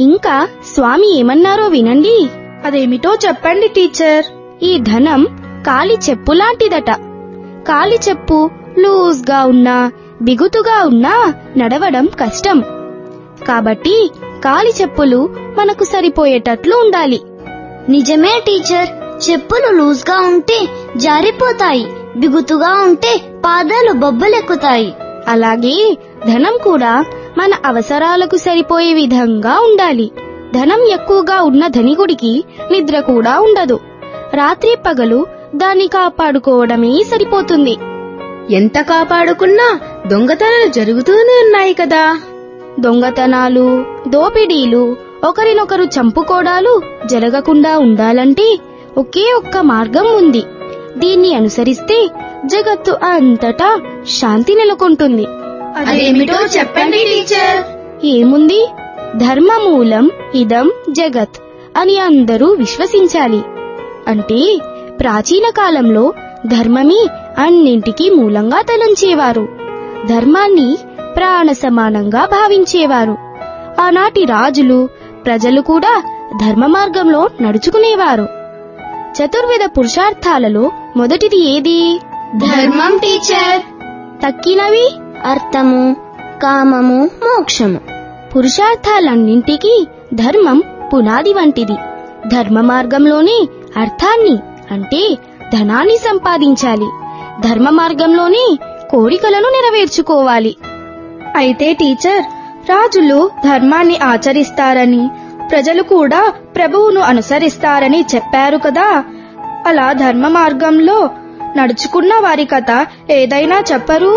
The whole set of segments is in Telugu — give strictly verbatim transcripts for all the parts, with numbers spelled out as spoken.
ఇంకా స్వామి ఏమన్నారో వినండి. అదేమిటో చెప్పండి టీచర్. ఈ ధనం కాలి చెప్పులాంటిదట. కాలి చెప్పు లూజ్ గా ఉన్నా బిగుతుగా ఉన్నా నడవడం కష్టం. కాబట్టి కాలి చెప్పులు మనకు సరిపోయేటట్లు ఉండాలి. నిజమే టీచర్, చెప్పులు లూజ్ గా ఉంటే జారిపోతాయి, బిగుతుగా ఉంటే పాదాలు బొబ్బలెక్కుతాయి. అలాగే ధనం కూడా మన అవసరాలకు సరిపోయే విధంగా ఉండాలి. ధనం ఎక్కువగా ఉన్న ధనికుడికి నిద్ర కూడా ఉండదు. రాత్రి పగలు దాన్ని కాపాడుకోవడమే సరిపోతుంది. ఎంత కాపాడుకున్నా దొంగతనాలు జరుగుతూనే ఉన్నాయి కదా. దొంగతనాలు, దోపిడీలు, ఒకరినొకరు చంపుకోవడాలు జరగకుండా ఉండాలంటే ఒకే ఒక్క మార్గం ఉంది. దీన్ని అనుసరిస్తే జగత్తు అంతటా శాంతి నెలకొంటుంది. అదేమిటో చెప్పండి టీచర్. ఏముంది, ధర్మమూలం ఇదం జగత్ అని అందరూ విశ్వసించాలి. అంటే ప్రాచీన కాలంలో ధర్మమే అన్నింటికీ మూలంగా తలంచేవారు. ధర్మాన్ని ప్రాణ సమానంగా భావించేవారు. ఆనాటి రాజులు, ప్రజలు కూడా ధర్మ మార్గంలో నడుచుకునేవారు. చతుర్విధ పురుషార్థాలలో మొదటిది ఏది? ధర్మం టీచర్. తక్కినవి అర్థము, కామము, మోక్షము. పురుషార్థాలన్నింటికీ ధర్మం పునాది వంటిది. ధర్మ మార్గంలోనే అర్థాన్ని అంటే ధనాన్ని సంపాదించాలి. ధర్మ మార్గంలోనే కోరికలను నెరవేర్చుకోవాలి. అయితే టీచర్, రాజులు ధర్మాన్ని ఆచరిస్తారని, ప్రజలు కూడా ప్రభువును అనుసరిస్తారని చెప్పారు కదా. అలా ధర్మ మార్గంలో నడుచుకున్న వారి కథ ఏదైనా చెప్పరు?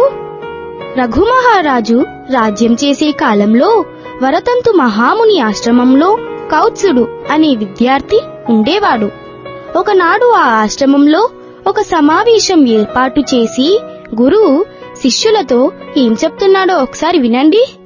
రఘుమహారాజు రాజ్యం చేసే కాలంలో వరతంతు మహాముని ఆశ్రమంలో కౌత్సుడు అనే విద్యార్థి ఉండేవాడు. ఒకనాడు ఆ ఆశ్రమంలో ఒక సమావేశం ఏర్పాటు చేసి గురువు శిష్యులతో ఏం చెప్తున్నాడో ఒకసారి వినండి.